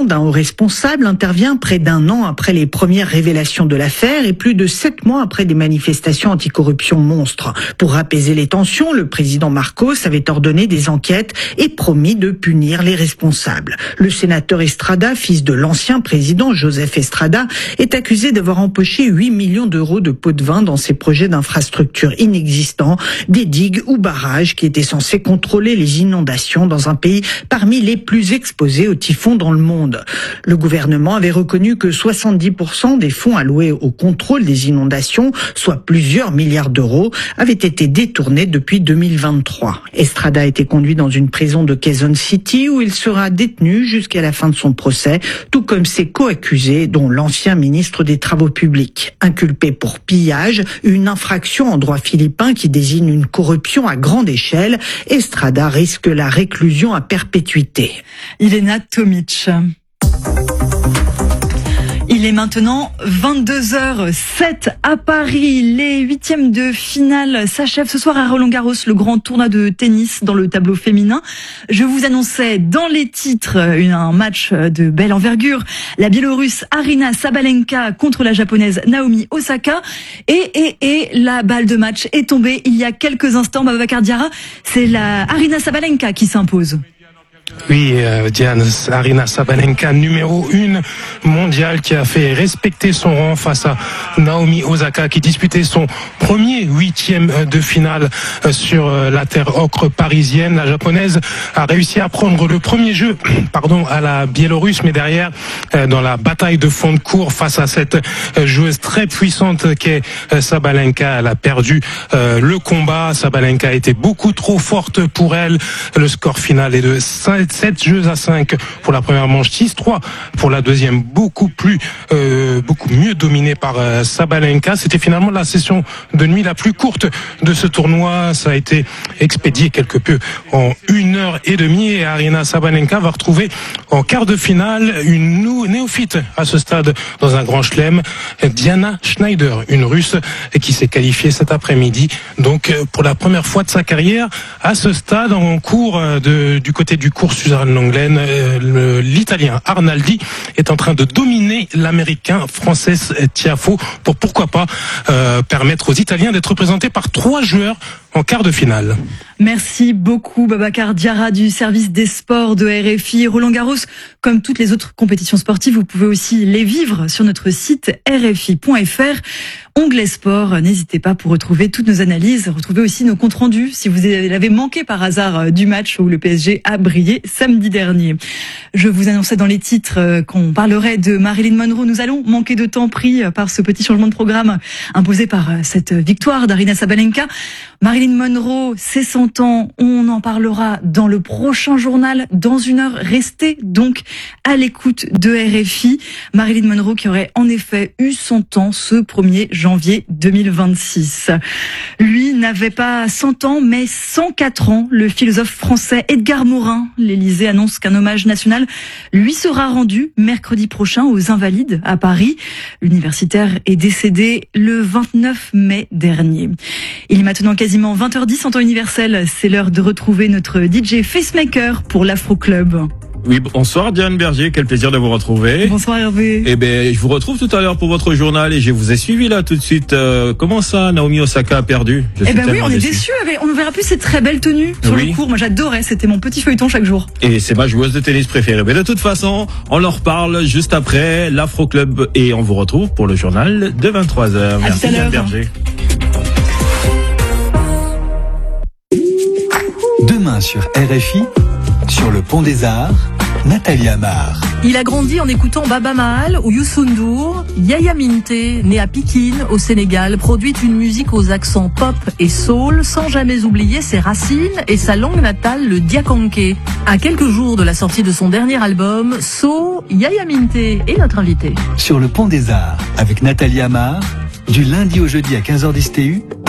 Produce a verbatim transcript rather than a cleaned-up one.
d'un haut responsable intervient près d'un an après les premières révélations de l'affaire et plus de sept mois après des manifestations anticorruption monstres. Pour apaiser les tensions, le président Marcos avait ordonné des enquêtes et promis de punir les responsables. Le sénateur Estrada, fils de l'ancien président Joseph Estrada, est accusé d'avoir empoché huit millions d'euros de pots de vin dans ses projets d'infrastructures inexistants, des digues ou barrages qui étaient censés contrôler les inondations dans un pays parmi les plus exposés au typhon dans le monde. Le gouvernement avait reconnu que soixante-dix pour cent des fonds alloués au contrôle des inondations, soit plusieurs milliards d'euros, avaient été détournés depuis deux mille vingt-trois. Estrada a été conduit dans une prison de Quezon City où il sera détenu jusqu'à la fin de son procès, tout comme ses co-accusés, dont l'ancien ministre des Travaux publics. Inculpé pour pillage, une infraction en droit philippin qui désigne une corruption à grande échelle, Estrada risque la réclusion à perpétuité. Ilena Tomic. Il est maintenant vingt-deux heures sept à Paris. Les huitièmes de finale s'achèvent ce soir à Roland-Garros, le grand tournoi de tennis dans le tableau féminin. Je vous annonçais dans les titres un match de belle envergure. La Biélorusse Aryna Sabalenka contre la Japonaise Naomi Osaka. Et, et, et la balle de match est tombée il y a quelques instants. Babacar Diarra, c'est la Aryna Sabalenka qui s'impose. Oui, euh, Diane, Aryna Sabalenka, numéro une mondiale, qui a fait respecter son rang face à Naomi Osaka, qui disputait son premier huitième de finale sur la terre ocre parisienne. La japonaise a réussi à prendre le premier jeu, pardon, à la Biélorusse, mais derrière, dans la bataille de fond de cours face à cette joueuse très puissante qu'est Sabalenka, elle a perdu le combat. Sabalenka a été beaucoup trop forte pour elle. Le score final est de sept jeux à cinq pour la première manche, six trois pour la deuxième, beaucoup plus, euh, beaucoup mieux dominé par euh, Sabalenka. C'était finalement la session de nuit la plus courte de ce tournoi. Ça a été expédié quelque peu en une heure et demie et Aryna Sabalenka va retrouver en quart de finale une néophyte à ce stade dans un grand chelem, Diana Schneider, une Russe qui s'est qualifiée cet après-midi. Donc pour la première fois de sa carrière à ce stade en cours de, du côté du cours Suzanne Lenglen, euh, l'Italien Arnaldi est en train de dominer l'Américain Frances Tiafoe pour pourquoi pas euh, permettre aux Italiens d'être représentés par trois joueurs en quart de finale. Merci beaucoup Babacar Diarra du service des sports de R F I. Roland Garros, comme toutes les autres compétitions sportives, vous pouvez aussi les vivre sur notre site r f i point f r. Onglet sport, n'hésitez pas pour retrouver toutes nos analyses, retrouver aussi nos comptes rendus si vous l'avez manqué par hasard du match où le P S G a brillé samedi dernier. Je vous annonçais dans les titres qu'on parlerait de Marilyn Monroe. Nous allons manquer de temps pris par ce petit changement de programme imposé par cette victoire d'Aryna Sabalenka. Marilyn Monroe, c'est cent ans, on en parlera dans le prochain journal, dans une heure. Restez donc à l'écoute de R F I. Marilyn Monroe qui aurait en effet eu cent ans ce premier janvier deux mille vingt-six. Lui n'avait pas cent ans, mais cent quatre ans. Le philosophe français Edgar Morin, l'Élysée annonce qu'un hommage national lui sera rendu mercredi prochain aux Invalides à Paris. L'universitaire est décédé le vingt-neuf mai dernier. Il est maintenant quasiment vingt heures dix en temps universel. C'est l'heure de retrouver notre D J Facemaker pour l'Afro Club. Oui, bonsoir Diane Berger, quel plaisir de vous retrouver. Bonsoir Hervé. Eh ben, je vous retrouve tout à l'heure pour votre journal et je vous ai suivi là tout de suite. Euh, comment ça, Naomi Osaka a perdu? Eh ben oui, on est déçus. On ne verra plus cette très belle tenue sur oui. le court. Moi, j'adorais. C'était mon petit feuilleton chaque jour. Et c'est ma joueuse de tennis préférée. Mais de toute façon, on en reparle juste après l'Afro Club et on vous retrouve pour le journal de vingt-trois heures. À Merci Diane Berger. Demain sur R F I, sur le Pont des Arts, Nathalie Amar. Il a grandi en écoutant Baba Maal ou Youssou N'Dour. Yaya Minte, né à Pikine, au Sénégal, produit une musique aux accents pop et soul, sans jamais oublier ses racines et sa langue natale, le diakanké. À quelques jours de la sortie de son dernier album, So, Yaya Minte est notre invité. Sur le Pont des Arts, avec Nathalie Amar, du lundi au jeudi à quinze heures dix T U,